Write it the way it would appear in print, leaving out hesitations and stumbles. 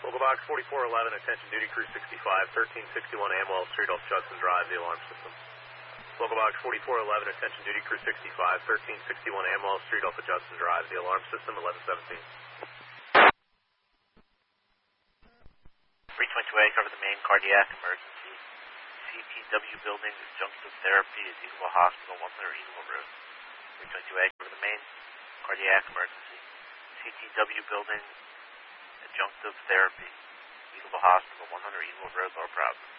Local box 4411, attention duty crew 65, 1361 Amwell Street off Judson Drive, the alarm system. Local box 4411, attention duty crew 65, 1361 Amwell Street off of Judson Drive, the alarm system 1117. 322A, cover the main cardiac emergency. CTW building, adjunctive therapy at Eagleville Hospital, 100 Eagleville Road. 322A, cover the main cardiac emergency. CTW building, adjunctive therapy, Eagleville Hospital, 100 Eagleville Road, no problem.